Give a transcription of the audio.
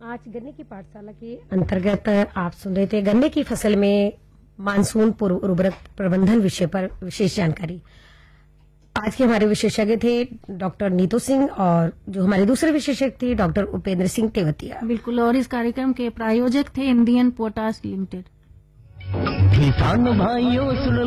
आज गन्ने की पाठशाला के अंतर्गत आप सुन रहे थे गन्ने की फसल में मानसून पूर्व उर्वरक प्रबंधन विषय पर विशेष जानकारी। आज के हमारे विशेषज्ञ थे डॉक्टर नीतू सिंह और जो हमारे दूसरे विशेषज्ञ थे डॉक्टर उपेंद्र सिंह तेवतिया। बिल्कुल, और इस कार्यक्रम के प्रायोजक थे इंडियन पोटाश लिमिटेड। किसान भाइयों सुन